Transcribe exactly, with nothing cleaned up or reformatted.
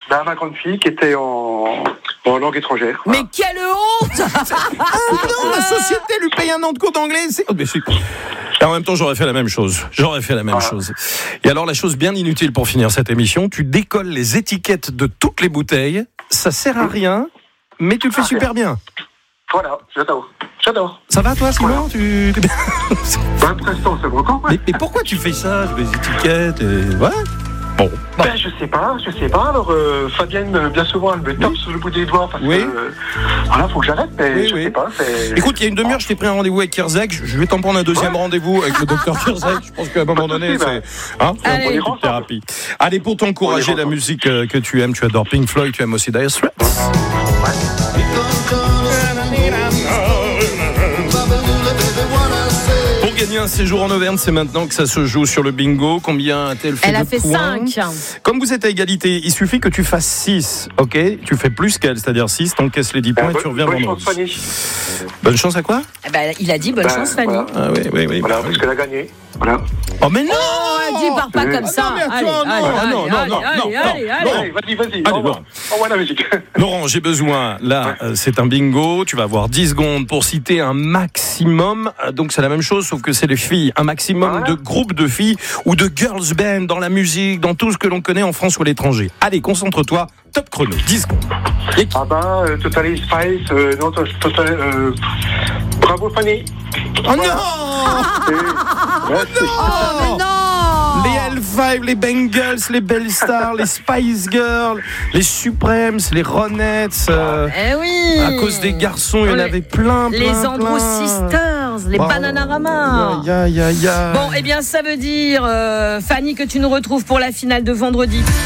Bah, ma grande fille qui était en, en langue étrangère. Mais quelle honte! Ah non, la société lui paye un an de cours d'anglais. C'est... Oh, mais c'est... Et en même temps, j'aurais fait la même chose. J'aurais fait la même ah. chose. Et alors, la chose bien inutile pour finir cette émission, tu décolles les étiquettes de toutes les bouteilles. Ça sert à rien, mais tu le fais ah, super bien. Voilà, j'adore. J'adore. Ça va, toi, Simon? Voilà. Tu... Ben, prestant, c'est bon. Mais, mais pourquoi tu fais ça, les étiquettes et... Ouais. Bon. Ben, je sais pas, je sais pas. Alors, euh, Fabienne, bien souvent, elle me tape oui. sur le bout des doigts parce oui. que, euh, voilà, faut que j'arrête, mais oui, je oui. sais pas. C'est... Écoute, il y a une demi-heure, je t'ai pris un rendez-vous avec Kirzek. Je vais t'en prendre un deuxième ouais. rendez-vous avec le docteur Kirzek. Je pense qu'à un moment donné, c'est, hein, c'est un peu de thérapie. Allez, pour t'encourager la musique que tu aimes, tu adores Pink Floyd, tu aimes aussi Dire Straits. Ouais. Gagner un séjour en Auvergne, c'est maintenant que ça se joue sur le bingo. Combien a-t-elle fait Elle de a fait points? cinq. Comme vous êtes à égalité, il suffit que tu fasses six, ok? Tu fais plus qu'elle, c'est-à-dire six, t'encaisses les dix points bah, et tu reviens bonne vendredi. Chance, Fanny. Bonne chance à quoi? Eh ben, il a dit bonne bah, chance, Fanny. Voilà. Ah oui, oui, oui. Voilà, bah, parce oui. qu'elle a gagné. Voilà. Oh, mais non! Oh, elle dit, part pas oui. comme ça. Ah, non, mais attends, allez, non, allez, non, allez, non, allez, non, allez, non, allez, non, allez, non. allez. Vas-y, vas-y. Allez, Envoie, Laurent. envoie la musique. Laurent, j'ai besoin, là, ouais. euh, c'est un bingo, tu vas avoir dix secondes pour citer un maximum, donc c'est la même chose, sauf que c'est les filles, un maximum voilà. de groupes de filles ou de girls band dans la musique, dans tout ce que l'on connaît en France ou à l'étranger. Allez, concentre-toi, top chrono, dix secondes. Ah bah, euh, Totally Spice, euh, non, Total, euh, bravo Fanny. Oh voilà. Non et, ouais, oh non, mais non les L cinq, les Bengals, les Bell Stars, les Spice Girls, les Supremes, les Ronettes. Euh, eh oui. À cause des garçons, il y en avait plein, plein, les Andrew plein. Sisters, les Bravo. Bananarama. Ya, ya, ya, ya. Bon, eh bien, ça veut dire, euh, Fanny, que tu nous retrouves pour la finale de vendredi.